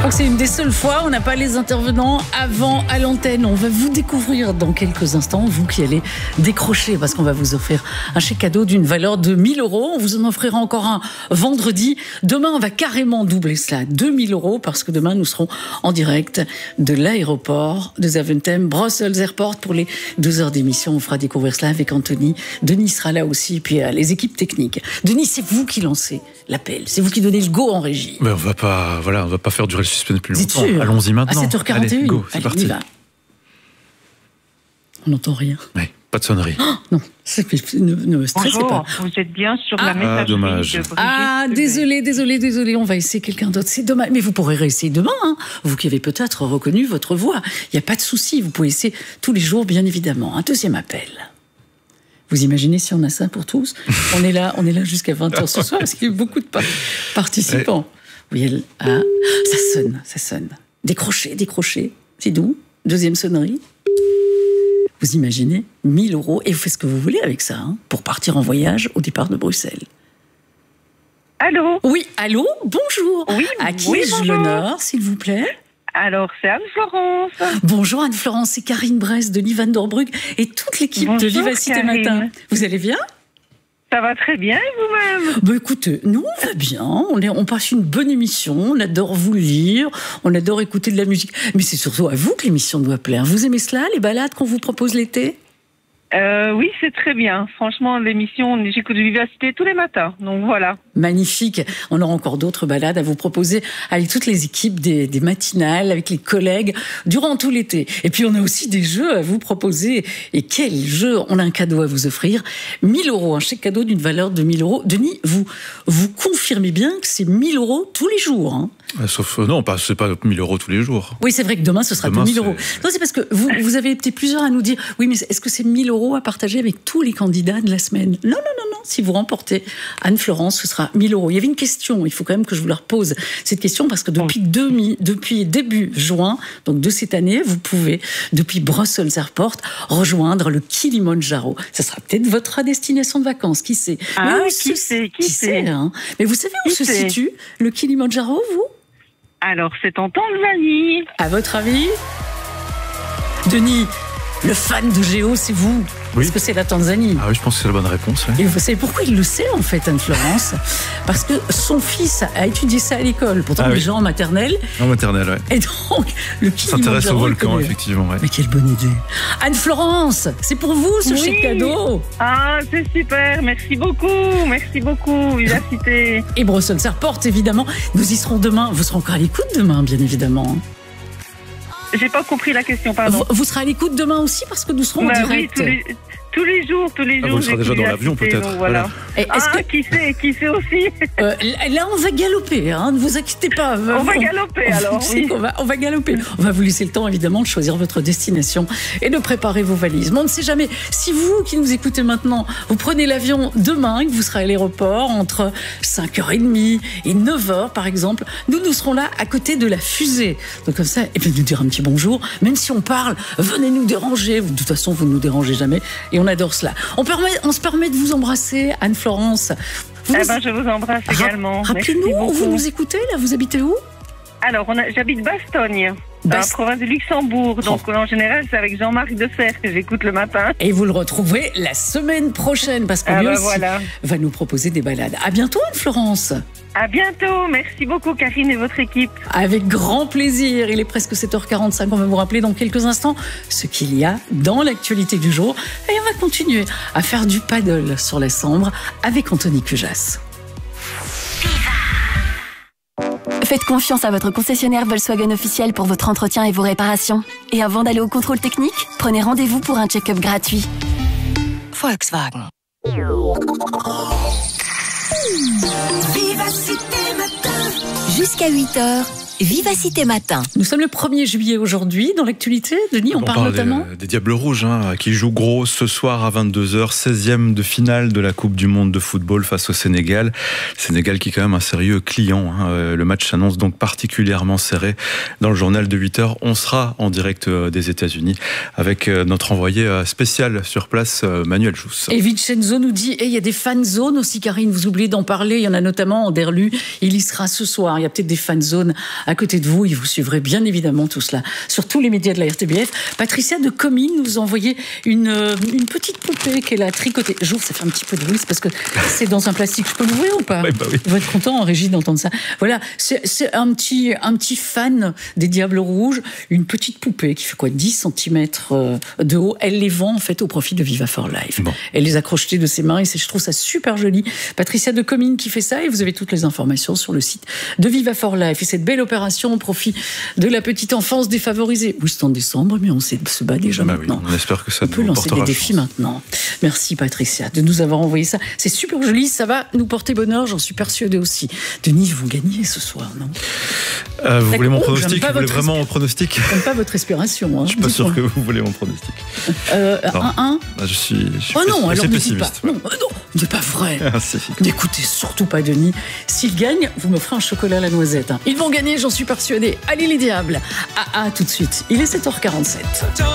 crois que c'est une des seules fois où on n'a pas les intervenants avant à l'antenne. On va vous découvrir dans quelques instants, vous qui allez décrocher, parce qu'on va vous offrir un chèque cadeau d'une valeur de 1 000 €. On vous en offrira encore un vendredi. Demain, on va carrément doubler cela, 2 000 €, parce que demain, nous serons en direct de l'aéroport de Zaventem, Brussels Airport, pour les 2 heures d'émission. On fera découvrir cela avec Anthony. Denis sera là aussi, puis les équipes techniques. Denis, c'est vous qui lancez l'appel. C'est vous qui donnez le go en régie. Mais on va pas faire durer le suspense plus longtemps. Sûr. Allons-y maintenant. À 7h41. Allez, go, c'est parti. On n'entend rien. Oui, pas de sonnerie. Oh, non, ne stressez pas. Vous êtes bien sur la messagerie dommage. de Brigitte. Ah, désolé, on va essayer quelqu'un d'autre. C'est dommage, mais vous pourrez réessayer demain, hein. Vous qui avez peut-être reconnu votre voix. Il n'y a pas de souci, vous pouvez essayer tous les jours, bien évidemment. Un deuxième appel. Vous imaginez si on a ça pour tous? On est là jusqu'à 20h ce soir, parce qu'il y a eu beaucoup de participants. Oui, ça sonne. Décrochez. C'est doux. Deuxième sonnerie. Vous imaginez 1 000 € et vous faites ce que vous voulez avec ça, hein, pour partir en voyage au départ de Bruxelles. Allô? Oui, allô? Bonjour. Oui, à qui oui, ai-je bonjour. l'honneur, s'il vous plaît? Alors, c'est Anne-Florence. Bonjour Anne-Florence, c'est Karine Bress, Denis Van der Brugge et toute l'équipe de Bonjour, Vivacité Karine. Matin. Vous allez bien? Ça va très bien, et vous-même? Bah écoutez, nous on va bien, on passe une bonne émission, on adore vous lire, on adore écouter de la musique. Mais c'est surtout à vous que l'émission doit plaire. Vous aimez cela, les balades qu'on vous propose l'été? Oui, c'est très bien. Franchement, l'émission, j'écoute Vivacité tous les matins. Donc voilà. Magnifique. On aura encore d'autres balades à vous proposer avec toutes les équipes des matinales, avec les collègues, durant tout l'été. Et puis, on a aussi des jeux à vous proposer. Et quel jeu! On a un cadeau à vous offrir. 1 000 €, un chèque cadeau d'une valeur de 1 000 €. Denis, vous confirmez bien que c'est 1 000 € tous les jours, hein? Sauf, non, c'est pas 1 000 € tous les jours. Oui, c'est vrai que demain, ce sera 2 000 €. Non, c'est parce que vous avez été plusieurs à nous dire, oui, mais est-ce que c'est 1 000 € à partager avec tous les candidats de la semaine? Non. Si vous remportez Anne-Florence, ce sera 1 000 €. Il y avait une question, il faut quand même que je vous la repose, cette question, parce que depuis début juin, donc de cette année, vous pouvez, depuis Brussels Airport, rejoindre le Kilimandjaro. Ça sera peut-être votre destination de vacances, qui sait? Ah, Mais qui sait hein? Mais vous savez où se situe le Kilimandjaro, vous? Alors, c'est en Tanzanie. À votre avis? Denis, le fan de Géo, c'est vous? Oui. Est-ce que c'est la Tanzanie? Ah oui, je pense que c'est la bonne réponse. Oui. Et vous savez pourquoi il le sait, en fait, Anne-Florence? Parce que son fils a étudié ça à l'école, pourtant déjà en maternelle. En maternelle, ouais. Et donc, le Kilimandjaro S'intéresse au volcan, connaît. effectivement. Ouais. Mais quelle bonne idée. Anne-Florence, c'est pour vous ce chèque cadeau. Ah, c'est super. Merci beaucoup, Vivacité. Et Brussels Airport, évidemment. Nous y serons demain. Vous serez encore à l'écoute demain, bien évidemment. J'ai pas compris la question, pardon. Vous serez à l'écoute demain aussi parce que nous serons en direct. Oui, tous les jours. Vous serez déjà dans l'avion, peut-être. Donc, voilà. Et Qui sait aussi? Là, on va galoper, hein, ne vous inquiétez pas. On va galoper, alors. Oui. On va galoper. On va vous laisser le temps, évidemment, de choisir votre destination et de préparer vos valises. Mais on ne sait jamais. Si vous, qui nous écoutez maintenant, vous prenez l'avion demain et que vous serez à l'aéroport entre 5h30 et 9h, par exemple, nous serons là à côté de la fusée. Donc comme ça, et puis nous dire un petit bonjour. Même si on parle, venez nous déranger. De toute façon, vous ne nous dérangez jamais. Et on adore cela. On se permet de vous embrasser, Anne-Florence. Je vous embrasse également. Rappelez-nous où vous nous écoutez, là, vous habitez où? Alors, j'habite Bastogne, dans la province de Luxembourg. Donc, en général, c'est avec Jean-Marc Defer que j'écoute le matin. Et vous le retrouverez la semaine prochaine, parce que lui aussi va nous proposer des balades. À bientôt, Anne-Florence. À bientôt. Merci beaucoup, Karine et votre équipe. Avec grand plaisir. Il est presque 7h45. On va vous rappeler dans quelques instants ce qu'il y a dans l'actualité du jour. Et on va continuer à faire du paddle sur la Sambre avec Anthony Cujas. Faites confiance à votre concessionnaire Volkswagen officiel pour votre entretien et vos réparations. Et avant d'aller au contrôle technique, prenez rendez-vous pour un check-up gratuit. Volkswagen. Vivacité Matin. Jusqu'à 8h, Vivacité Matin. Nous sommes le 1er juillet aujourd'hui. Dans l'actualité, Denis, on parle notamment des Diables Rouges, qui jouent gros ce soir à 22h, 16e de finale de la Coupe du Monde de football face au Sénégal. Sénégal qui est quand même un sérieux client. Le match s'annonce donc particulièrement serré. Dans le journal de 8h, on sera en direct des États-Unis avec notre envoyé spécial sur place, Manuel Jousse. Et Vincenzo nous dit, il y a des fan zones aussi, Karine, vous oubliez d'en parler. Il y en a notamment en Derlu. Il y sera ce soir. Il y a peut-être des fan zones à côté de vous et vous suivrez bien évidemment tout cela sur tous les médias de la RTBF. Patricia de Comines nous a envoyé une petite poupée qu'elle a tricotée. J'ouvre, ça fait un petit peu de bruit, c'est parce que c'est dans un plastique. Je peux l'ouvrir ou pas? Oui, bah oui. Vous êtes content en régie d'entendre ça. Voilà, c'est un petit fan des Diables Rouges, une petite poupée qui fait quoi, 10 cm de haut. Elle les vend en fait au profit de Viva for Life. Bon. Elle les a crochetées de ses mains et je trouve ça super joli. Patricia de Comines qui fait ça, et vous avez toutes les informations sur le site de Viva for Life. Et cette belle opération au profit de la petite enfance défavorisée. Oui, c'est en décembre, mais on se bat déjà maintenant. Oui, on espère que ça peut lancer des défis maintenant. Merci Patricia de nous avoir envoyé ça. C'est super joli, ça va nous porter bonheur, j'en suis persuadée aussi. Denis, vous gagnez ce soir, non? Vous voulez mon pronostic? Vous voulez vraiment mon pronostic? J'aime pas votre respiration. Hein, je suis pas sûr que vous voulez mon pronostic. 1-1. Je suis oh non, alors ne pessimiste. Pas. Non, c'est pas vrai. Si. N'écoutez surtout pas Denis. S'ils gagnent, vous me ferez un chocolat à la noisette. Hein. Ils vont gagner, j'en suis persuadée. Allez les diables. À tout de suite. Il est 7h47.